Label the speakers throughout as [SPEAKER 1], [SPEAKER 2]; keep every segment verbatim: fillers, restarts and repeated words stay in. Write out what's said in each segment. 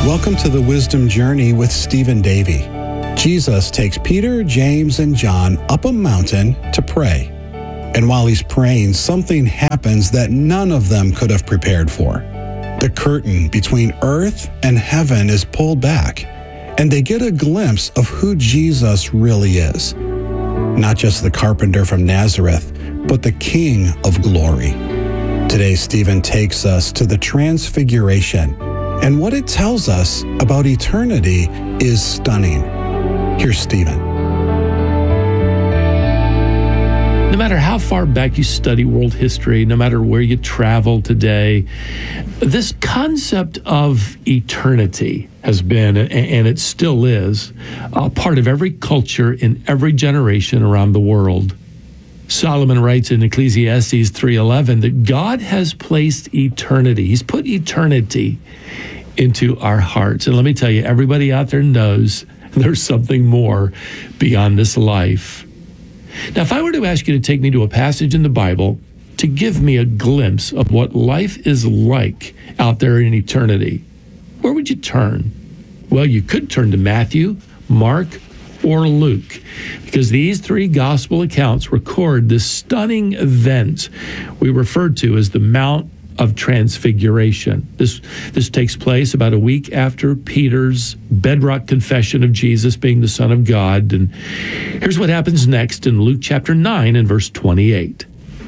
[SPEAKER 1] Welcome to the Wisdom Journey with Stephen Davey. Jesus takes Peter, James, and John up a mountain to pray. And while he's praying, something happens that none of them could have prepared for. The curtain between earth and heaven is pulled back, and they get a glimpse of who Jesus really is. Not just the carpenter from Nazareth, but the King of glory. Today, Stephen takes us to the Transfiguration, and what it tells us about eternity is stunning. Here's Stephen.
[SPEAKER 2] No matter how far back you study world history, no matter where you travel today, this concept of eternity has been, and it still is, a part of every culture in every generation around the world. Solomon writes in Ecclesiastes three eleven that God has placed eternity. He's put eternity into our hearts. And let me tell you, everybody out there knows there's something more beyond this life. Now, if I were to ask you to take me to a passage in the Bible to give me a glimpse of what life is like out there in eternity, where would you turn? Well, you could turn to Matthew, Mark, or Luke, because these three gospel accounts record this stunning event we refer to as the Mount of Transfiguration. This, this takes place about a week after Peter's bedrock confession of Jesus being the Son of God. And here's what happens next in Luke chapter nine and verse twenty-eight.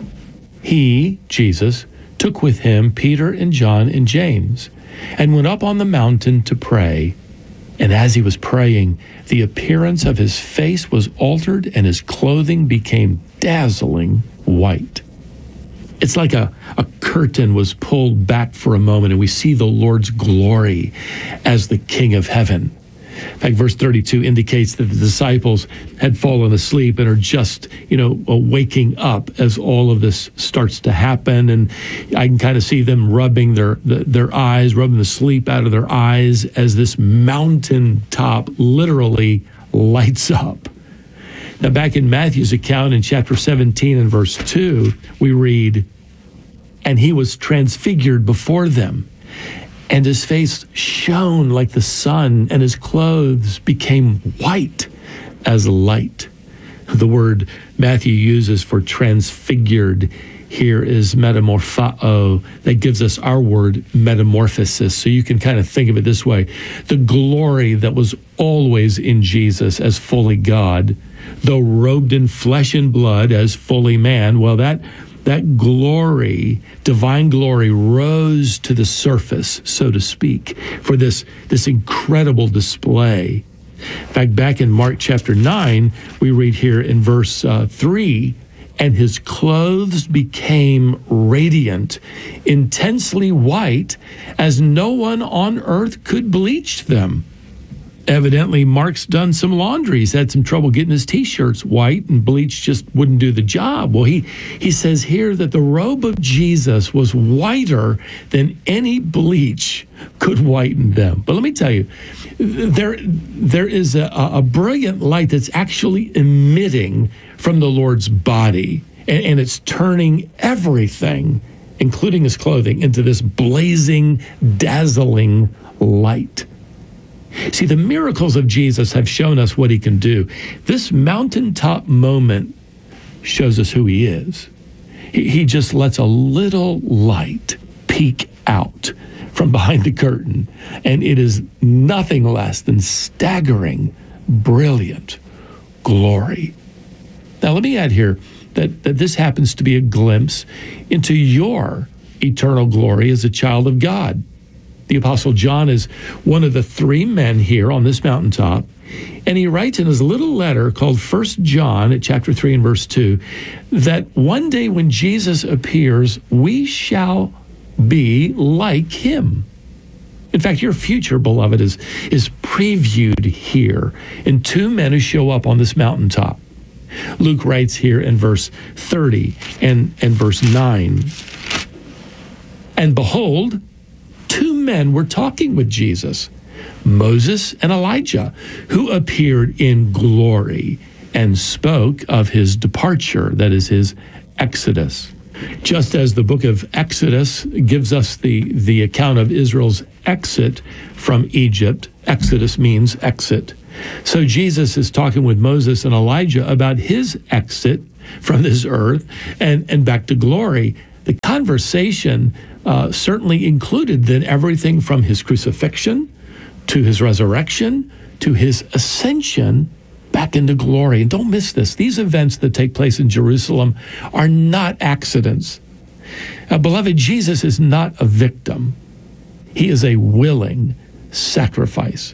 [SPEAKER 2] He, Jesus, took with him Peter and John and James and went up on the mountain to pray. And as he was praying, the appearance of his face was altered and his clothing became dazzling white. It's like a, a curtain was pulled back for a moment and we see the Lord's glory as the King of heaven. In fact, verse thirty-two indicates that the disciples had fallen asleep and are just, you know, waking up as all of this starts to happen. And I can kind of see them rubbing their their eyes, rubbing the sleep out of their eyes as this mountaintop literally lights up. Now, back in Matthew's account in chapter seventeen and verse two, we read, "And he was transfigured before them, and his face shone like the sun, and his clothes became white as light." The word Matthew uses for transfigured here is metamorpho. That gives us our word metamorphosis. So you can kind of think of it this way. The glory that was always in Jesus as fully God, though robed in flesh and blood as fully man, well, that that glory, divine glory, rose to the surface, so to speak, for this, this incredible display. In fact, back in Mark chapter nine, we read here in verse uh, three, "And his clothes became radiant, intensely white, as no one on earth could bleach them." Evidently, Mark's done some laundry. He's had some trouble getting his T-shirts white, and bleach just wouldn't do the job. Well, he, he says here that the robe of Jesus was whiter than any bleach could whiten them. But let me tell you, there, there is a, a brilliant light that's actually emitting from the Lord's body, and, and it's turning everything, including his clothing, into this blazing, dazzling light. See, the miracles of Jesus have shown us what he can do. This mountaintop moment shows us who he is. He, he just lets a little light peek out from behind the curtain, and it is nothing less than staggering, brilliant glory. Now, let me add here that, that this happens to be a glimpse into your eternal glory as a child of God. The Apostle John is one of the three men here on this mountaintop, and he writes in his little letter called First John at chapter three and verse two, that one day when Jesus appears, we shall be like him. In fact, your future, beloved, is, is previewed here in two men who show up on this mountaintop. Luke writes here in verse thirty and, and verse nine, "And behold, two men were talking with Jesus, Moses and Elijah, who appeared in glory and spoke of his departure," that is his exodus, Just as the book of Exodus gives us the, the account of Israel's exit from Egypt, Exodus means exit. So Jesus is talking with Moses and Elijah about his exit from this earth and, and back to glory. The conversation uh, certainly included then everything from his crucifixion to his resurrection to his ascension back into glory. And don't miss this. These events that take place in Jerusalem are not accidents. Uh, beloved, Jesus is not a victim. He is a willing sacrifice.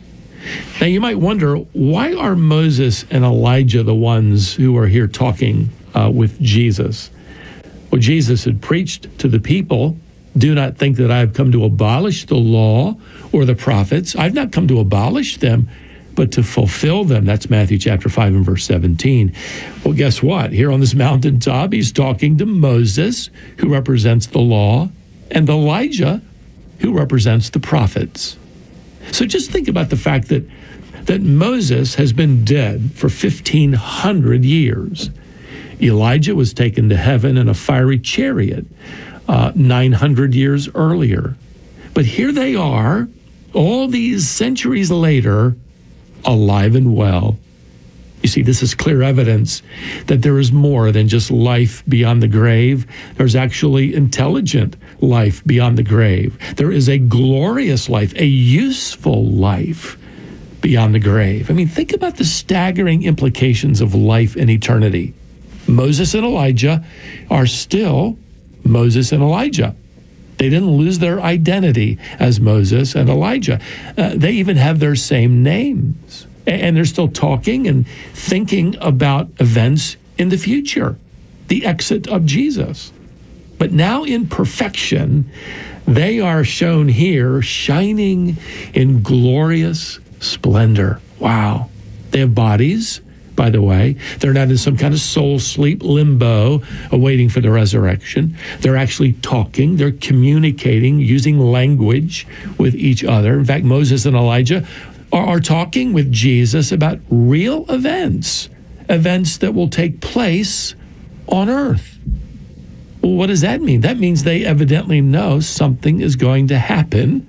[SPEAKER 2] Now, you might wonder, why are Moses and Elijah the ones who are here talking uh, with Jesus? Well, Jesus had preached to the people, do not think that I have come to abolish the law or the prophets. I've not come to abolish them, but to fulfill them. That's Matthew chapter five and verse seventeen. Well, guess what? Here on this mountaintop, he's talking to Moses, who represents the law, and Elijah, who represents the prophets. So just think about the fact that, that Moses has been dead for fifteen hundred years. Elijah was taken to heaven in a fiery chariot uh, nine hundred years earlier. But here they are, all these centuries later, alive and well. You see, this is clear evidence that there is more than just life beyond the grave. There's actually intelligent life beyond the grave. There is a glorious life, a useful life beyond the grave. I mean, think about the staggering implications of life in eternity. Moses and Elijah are still Moses and Elijah. They didn't lose their identity as Moses and Elijah. Uh, they even have their same names. And they're still talking and thinking about events in the future, the exit of Jesus. But now in perfection, they are shown here shining in glorious splendor. Wow. They have bodies, by the way. They're not in some kind of soul sleep limbo awaiting for the resurrection. They're actually talking. They're communicating, using language with each other. In fact, Moses and Elijah are, are talking with Jesus about real events, events that will take place on earth. Well, what does that mean? That means they evidently know something is going to happen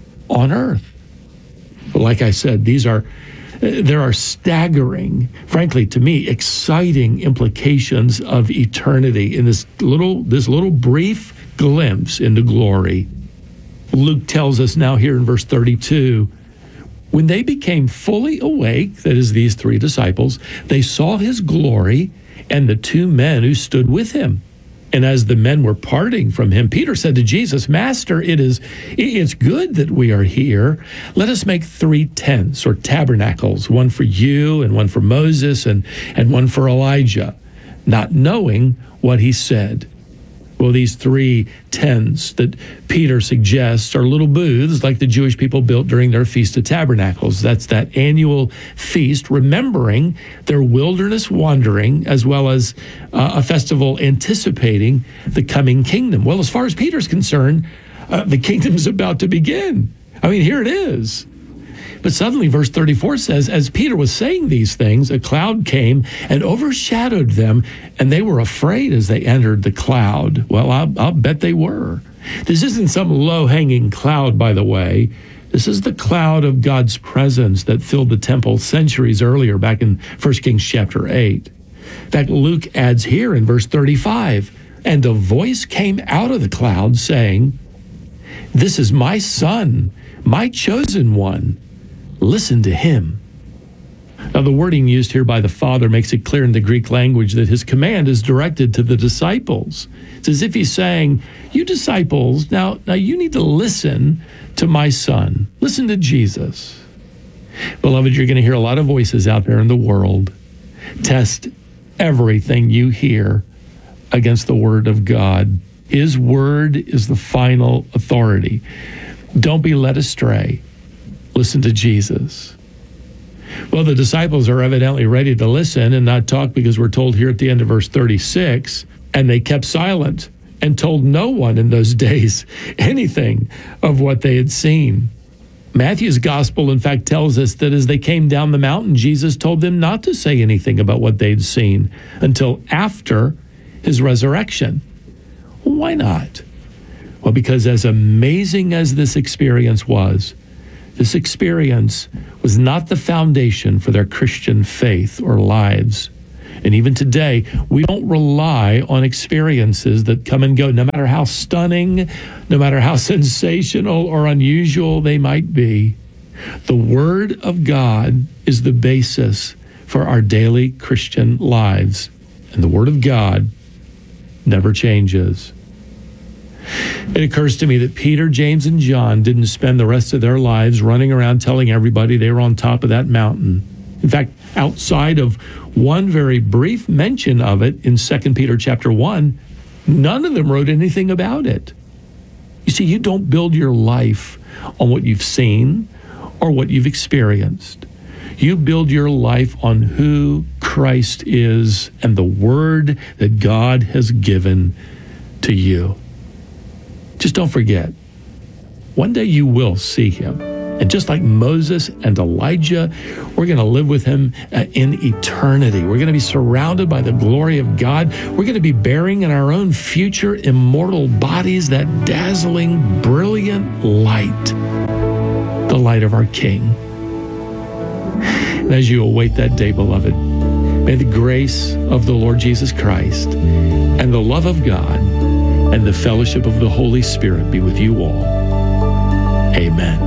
[SPEAKER 2] on earth. But like I said, these are There are staggering, frankly, to me, exciting implications of eternity in this little, this little brief glimpse into glory. Luke tells us now here in verse thirty-two, when they became fully awake, that is these three disciples, they saw his glory and the two men who stood with him. And as the men were parting from him, Peter said to Jesus, Master, it is it's good that we are here. Let us make three tents or tabernacles, one for you and one for Moses and, and one for Elijah, not knowing what he said. Well, these three tents that Peter suggests are little booths like the Jewish people built during their Feast of Tabernacles. That's that annual feast, remembering their wilderness wandering, as well as uh, a festival anticipating the coming kingdom. Well, as far as Peter's concerned, uh, the kingdom's about to begin. I mean, here it is. But suddenly, verse thirty-four says, as Peter was saying these things, a cloud came and overshadowed them, and they were afraid as they entered the cloud. Well, I'll, I'll bet they were. This isn't some low-hanging cloud, by the way. This is the cloud of God's presence that filled the temple centuries earlier, back in First Kings chapter eight. In fact, Luke adds here in verse thirty-five, and a voice came out of the cloud saying, this is my son, my chosen one. Listen to him. Now, the wording used here by the Father makes it clear in the Greek language that his command is directed to the disciples. It's as if he's saying, you disciples, now, now you need to listen to my son. Listen to Jesus. Beloved, you're going to hear a lot of voices out there in the world. Test everything you hear against the word of God. His word is the final authority. Don't be led astray. Listen to Jesus. Well, the disciples are evidently ready to listen and not talk, because we're told here at the end of verse thirty-six, and they kept silent and told no one in those days anything of what they had seen. Matthew's gospel, in fact, tells us that as they came down the mountain, Jesus told them not to say anything about what they'd seen until after his resurrection. Why not? Well, because as amazing as this experience was, this experience was not the foundation for their Christian faith or lives. And even today, we don't rely on experiences that come and go, no matter how stunning, no matter how sensational or unusual they might be. The Word of God is the basis for our daily Christian lives. And the Word of God never changes. It occurs to me that Peter, James, and John didn't spend the rest of their lives running around telling everybody they were on top of that mountain. In fact, outside of one very brief mention of it in Second Peter chapter one, none of them wrote anything about it. You see, you don't build your life on what you've seen or what you've experienced. You build your life on who Christ is and the Word that God has given to you. Just don't forget, one day you will see him. And just like Moses and Elijah, we're going to live with him uh, in eternity. We're going to be surrounded by the glory of God. We're going to be bearing in our own future immortal bodies that dazzling, brilliant light, the light of our King. And as you await that day, beloved, may the grace of the Lord Jesus Christ and the love of God and the fellowship of the Holy Spirit be with you all. Amen.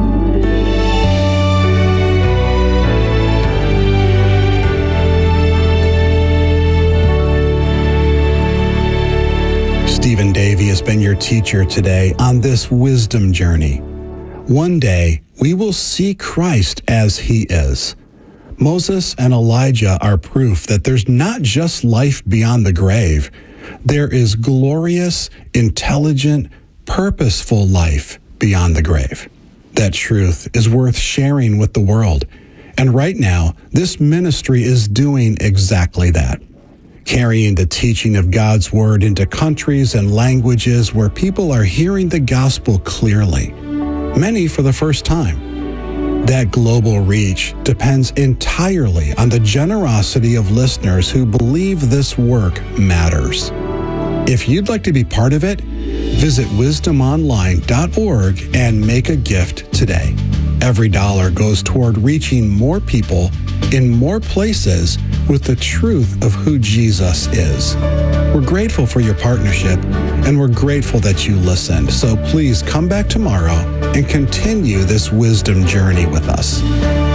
[SPEAKER 1] Stephen Davey has been your teacher today on this wisdom journey. One day, we will see Christ as he is. Moses and Elijah are proof that there's not just life beyond the grave. There is glorious, intelligent, purposeful life beyond the grave. That truth is worth sharing with the world. And right now, this ministry is doing exactly that. Carrying the teaching of God's Word into countries and languages where people are hearing the gospel clearly, many for the first time. That global reach depends entirely on the generosity of listeners who believe this work matters. If you'd like to be part of it, visit wisdom online dot org and make a gift today. Every dollar goes toward reaching more people in more places with the truth of who Jesus is. We're grateful for your partnership, and we're grateful that you listened. So please come back tomorrow and continue this wisdom journey with us.